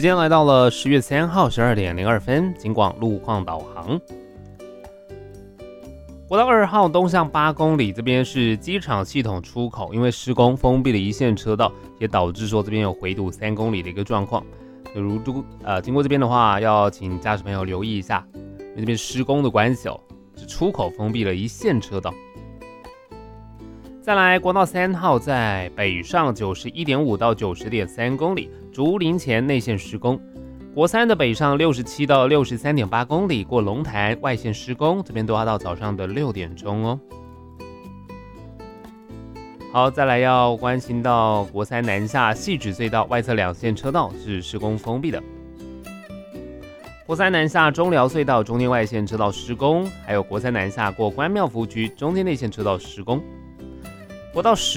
时间来到了10月3号12点02分，警广路况导航。国道2号东向8公里，这边是机场系统出口，因为施工封闭了一线车道，也导致说这边有回堵3公里的一个状况。经过这边的话，要请驾驶朋友留意一下，因为这边施工的关系是出口封闭了一线车道。再来，国道3号在北上91.5到90.3公里，竹林前内线施工。国3的北上67到63.8公里，过龙潭外线施工，这边都要到早上的6点钟哦。好，再来要关心到国3南下汐止隧道外侧2线车道是施工封闭的。国3南下中寮隧道中间外线车道施工，还有国3南下过关庙福局中间内线车道施工。国道